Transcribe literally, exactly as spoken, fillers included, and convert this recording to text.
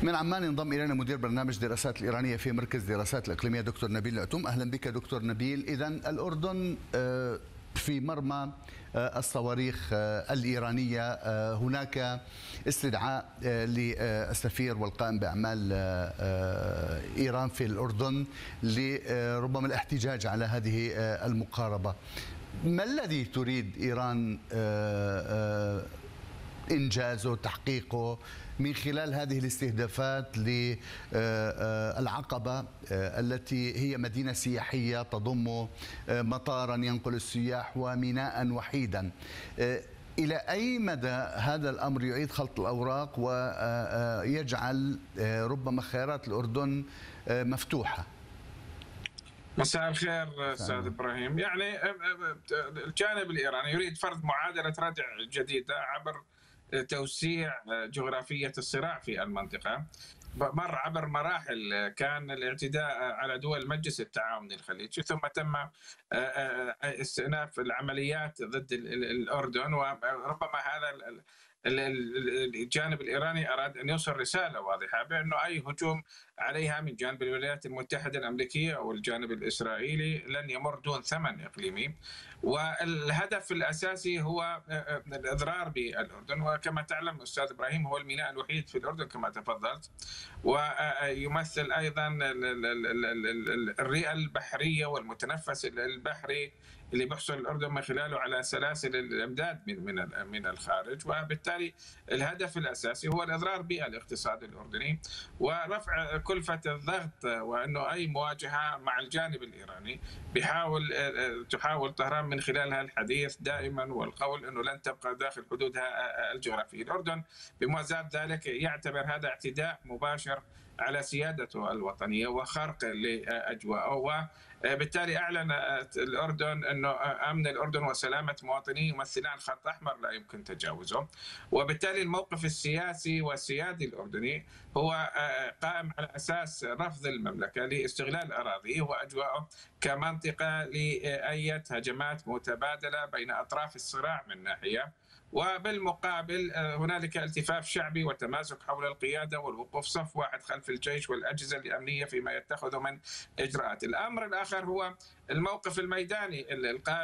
من عمان ينضم إلينا مدير برنامج دراسات الإيرانية في مركز دراسات الإقليمية دكتور نبيل العتوم. أهلا بك دكتور نبيل. إذن الأردن في مرمى الصواريخ الإيرانية، هناك استدعاء للسفير والقائم بأعمال إيران في الأردن لربما الاحتجاج على هذه المقاربة. ما الذي تريد إيران إنجازه تحقيقه من خلال هذه الاستهدافات للعقبة التي هي مدينة سياحية تضم مطارا ينقل السياح وميناء وحيدا؟ إلى أي مدى هذا الأمر يعيد خلط الأوراق ويجعل ربما خيارات الأردن مفتوحة؟ مساء الخير استاذ ابراهيم. يعني الجانب الايراني يريد فرض معادله ردع جديده عبر توسيع جغرافيه الصراع في المنطقه. مر عبر مراحل، كان الاعتداء على دول مجلس التعاون الخليجي، ثم تم استئناف العمليات ضد الاردن، وربما هذا الجانب الإيراني أراد أن يوصل رسالة واضحة بأنه أي هجوم عليها من جانب الولايات المتحدة الأمريكية أو الجانب الإسرائيلي لن يمر دون ثمن إقليمي. والهدف الأساسي هو الإضرار بالأردن، وكما تعلم أستاذ إبراهيم هو الميناء الوحيد في الأردن كما تفضلت، ويمثل أيضا الرئة البحرية والمتنفس البحري اللي بيحصل الأردن من خلاله على سلاسل الإمداد من من من الخارج. وبالتالي الهدف الأساسي هو الإضرار بالاقتصاد الأردني ورفع كلفة الضغط، وأنه أي مواجهة مع الجانب الإيراني بيحاول تحاول طهران من خلالها الحديث دائما والقول أنه لن تبقى داخل حدودها الجغرافية. الأردن بموازاة ذلك يعتبر هذا اعتداء مباشر على سيادته الوطنية وخرق لأجواءه، وبالتالي أعلن الأردن أنه أمن الأردن وسلامة مواطنيه يمثلان خط أحمر لا يمكن تجاوزه. وبالتالي الموقف السياسي والسيادي الأردني هو قائم على أساس رفض المملكة لاستغلال أراضيه وأجواءه كمنطقة لأي هجمات متبادلة بين أطراف الصراع من ناحية، وبالمقابل هنالك التفاف شعبي وتماسك حول القيادة والوقوف صف واحد خلف الجيش والأجهزة الأمنية فيما يتخذ من إجراءات. الأمر الآخر هو الموقف الميداني القائم